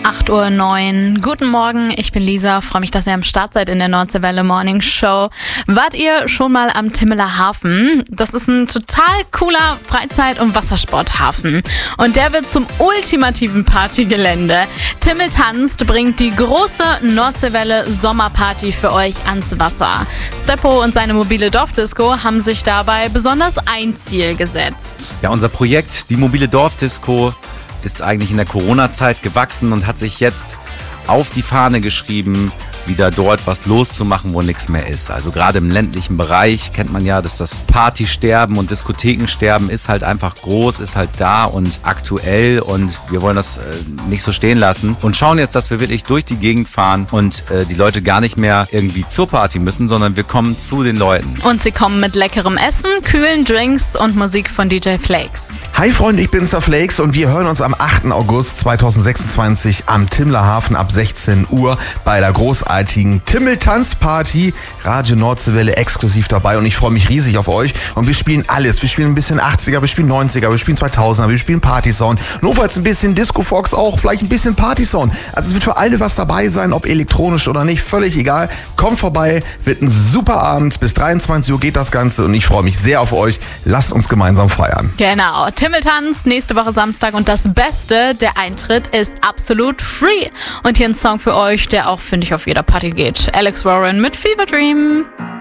8:09 Uhr. Guten Morgen, ich bin Lisa. Freue mich, dass ihr am Start seid in der Nordseewelle Morning Show. Wart ihr schon mal am Timmeler Hafen? Das ist ein total cooler Freizeit- und Wassersporthafen. Und der wird zum ultimativen Partygelände. Timmel tanzt bringt die große Nordseewelle Sommerparty für euch ans Wasser. Steppo und seine mobile Dorfdisco haben sich dabei besonders ein Ziel gesetzt. Ja, unser Projekt, die mobile Dorfdisco, ist eigentlich in der Corona-Zeit gewachsen und hat sich jetzt auf die Fahne geschrieben, wieder dort was loszumachen, wo nichts mehr ist. Also gerade im ländlichen Bereich kennt man ja, dass das Partysterben und Diskothekensterben ist halt einfach groß, ist halt da und aktuell, und wir wollen das nicht so stehen lassen und schauen jetzt, dass wir wirklich durch die Gegend fahren und die Leute gar nicht mehr irgendwie zur Party müssen, sondern wir kommen zu den Leuten. Und sie kommen mit leckerem Essen, kühlen Drinks und Musik von DJ Flakes. Hi Freunde, ich bin Sir Flakes und wir hören uns am 8. August 2026 am Timmeler Hafen ab 16 Uhr bei der großartigen Timmel-Tanzparty. Radio Nordseewelle exklusiv dabei und ich freue mich riesig auf euch. Und wir spielen alles. Wir spielen ein bisschen 80er, wir spielen 90er, wir spielen 2000er, wir spielen Party-Sound. Notfalls ein bisschen Disco-Fox auch, vielleicht ein bisschen Party-Sound. Also es wird für alle was dabei sein, ob elektronisch oder nicht, völlig egal. Kommt vorbei, wird ein super Abend. Bis 23 Uhr geht das Ganze und ich freue mich sehr auf euch. Lasst uns gemeinsam feiern. Genau, Timmeltanz nächste Woche Samstag und das Beste, der Eintritt ist absolut free. Und hier ein Song für euch, der auch, finde ich, auf jeder Party geht. Alex Warren mit Fever Dream.